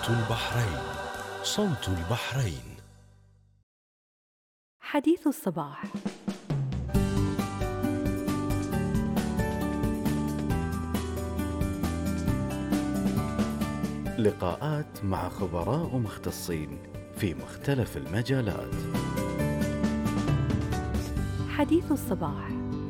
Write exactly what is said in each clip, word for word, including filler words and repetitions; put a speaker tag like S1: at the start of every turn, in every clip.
S1: صوت البحرين. صوت البحرين.
S2: حديث الصباح.
S3: لقاءات مع خبراء مختصين في مختلف المجالات.
S2: حديث الصباح.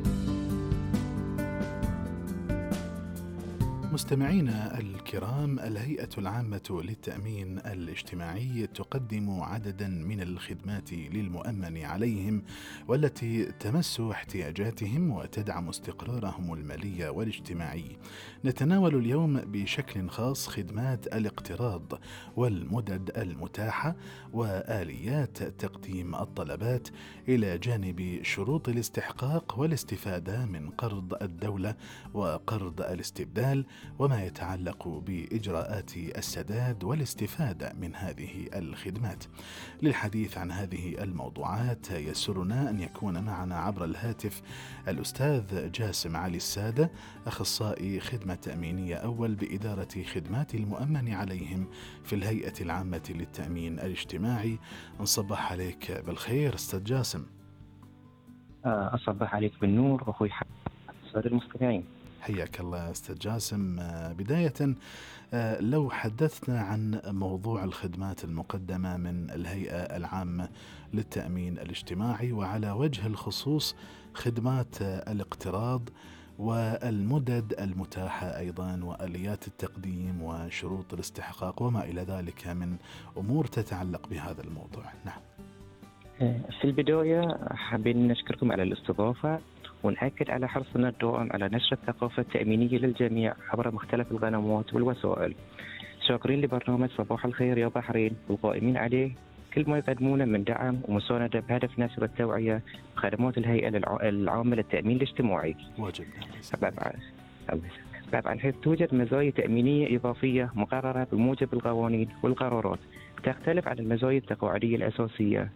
S4: مستمعينا الكرام، الهيئة العامة للتأمين الاجتماعي تقدم عددا من الخدمات للمؤمن عليهم والتي تمس احتياجاتهم وتدعم استقرارهم المالي والاجتماعي. نتناول اليوم بشكل خاص خدمات الاقتراض والمدد المتاحة وآليات تقديم الطلبات إلى جانب شروط الاستحقاق والاستفادة من قرض الدولة وقرض الاستبدال وما يتعلق بإجراءات السداد والاستفادة من هذه الخدمات. للحديث عن هذه الموضوعات يسرنا أن يكون معنا عبر الهاتف الأستاذ جاسم علي السادة، أخصائي خدمة تأمينية أول بإدارة خدمات المؤمن عليهم في الهيئة العامة للتأمين الاجتماعي. نصبح عليك بالخير أستاذ جاسم.
S5: أصبح عليك بالنور أخوي السادة المستمعين.
S4: حياك الله أستاذ جاسم. بداية لو حدثنا عن موضوع الخدمات المقدمة من الهيئة العامة للتأمين الاجتماعي وعلى وجه الخصوص خدمات الاقتراض والمدد المتاحة أيضا وآليات التقديم وشروط الاستحقاق وما إلى ذلك من أمور تتعلق بهذا الموضوع. نعم.
S5: في البداية حابين نشكركم على الاستضافة ونأكد على حرصنا الدائم على نشر الثقافة التأمينية للجميع عبر مختلف القنوات والوسائل. شاكرين لبرنامج صباح الخير يا بحرين والقائمين عليه كل ما يقدمونه من دعم ومساندة بهدف نشر التوعية بخدمات الهيئة العامة للتأمين الاجتماعي.
S4: واجب.
S5: طبعا حيث توجد مزايا تأمينية إضافية مقررة بموجب القوانين والقرارات تختلف عن المزايا التقاعدية الأساسية